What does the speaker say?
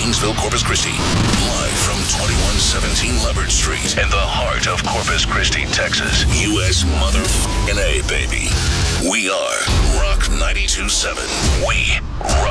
Kingsville, Corpus Christi. Live from 2117 Leopard Street in the heart of Corpus Christi, Texas. U.S. mother-f***ing A, baby. We are Rock 92.7. We rock.